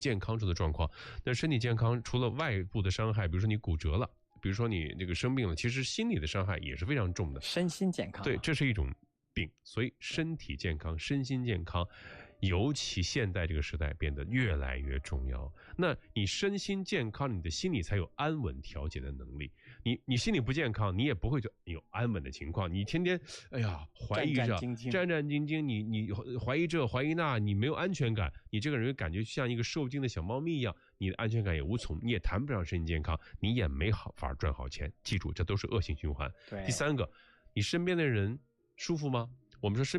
健康出的状况。那身体健康除了外部的伤害，比如说你骨折了，比如说你这个生病了，其实心理的伤害也是非常重的。 身心健康， 对，这是一种病，所以身体健康、身心健康，尤其现在这个时代变得越来越重要。那你身心健康，你的心理才有安稳调节的能力。你心理不健康，你也不会有安稳的情况。你天天怀疑着、战战兢兢，你怀疑这怀疑那，你没有安全感，你这个人感觉像一个受惊的小猫咪一样，你的安全感也无从，你也谈不上身心健康，你也没法赚好钱。记住，这都是恶性循环。 对， 第三个，你身边的人舒服吗？我们说身